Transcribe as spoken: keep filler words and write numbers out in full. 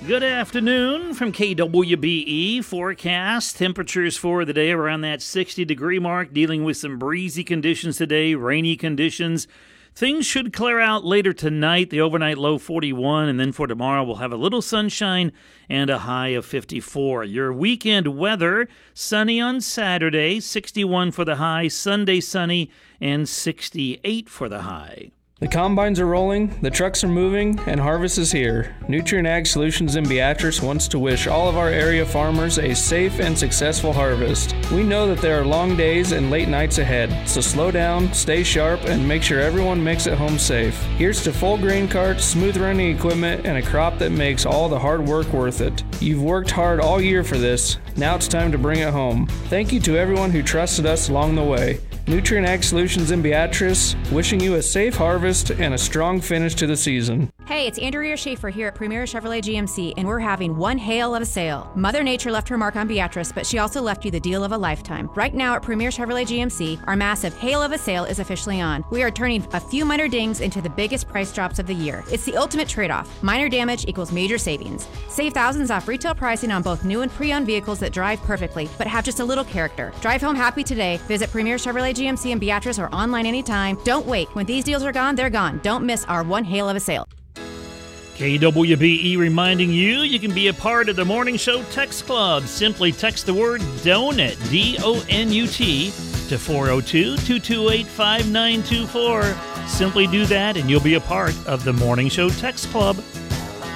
Good afternoon from K W B E. Forecast temperatures for the day around that sixty degree mark, dealing with some breezy conditions today, rainy conditions. Things should clear out later tonight. The overnight low forty-one, and then for tomorrow we'll have a little sunshine and a high of fifty-four. Your weekend weather, sunny on Saturday, sixty-one for the high, Sunday sunny, and sixty-eight for the high. The combines are rolling, the trucks are moving, and harvest is here. Nutrient Ag Solutions in Beatrice wants to wish all of our area farmers a safe and successful harvest. We know that there are long days and late nights ahead, so slow down, stay sharp, and make sure everyone makes it home safe. Here's to full grain carts, smooth running equipment, and a crop that makes all the hard work worth it. You've worked hard all year for this. Now it's time to bring it home. Thank you to everyone who trusted us along the way. Nutrient Ag Solutions in Beatrice, wishing you a safe harvest and a strong finish to the season. Hey, it's Andrea Schaefer here at Premier Chevrolet G M C, and we're having one hail of a sale. Mother Nature left her mark on Beatrice, but she also left you the deal of a lifetime. Right now at Premier Chevrolet G M C, our massive hail of a sale is officially on. We are turning a few minor dings into the biggest price drops of the year. It's the ultimate trade-off. Minor damage equals major savings. Save thousands off retail pricing on both new and pre-owned vehicles that drive perfectly, but have just a little character. Drive home happy today. Visit Premier Chevrolet G M C in Beatrice or online anytime. Don't wait. When these deals are gone, they're gone. Don't miss our one hail of a sale. K W B E reminding you you can be a part of the Morning Show Text Club. Simply text the word DONUT, D O N U T, to four oh two, two two eight, five nine two four. Simply do that and you'll be a part of the Morning Show Text Club.